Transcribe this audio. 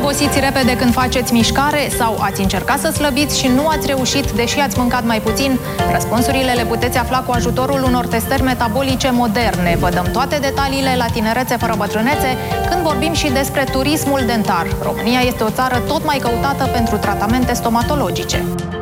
Obosiți repede când faceți mișcare sau ați încercat să slăbiți și nu ați reușit, deși ați mâncat mai puțin? Răspunsurile le puteți afla cu ajutorul unor testări metabolice moderne. Vă dăm toate detaliile la Tinerețe fără bătrânețe când vorbim și despre turismul dentar. România este o țară tot mai căutată pentru tratamente stomatologice.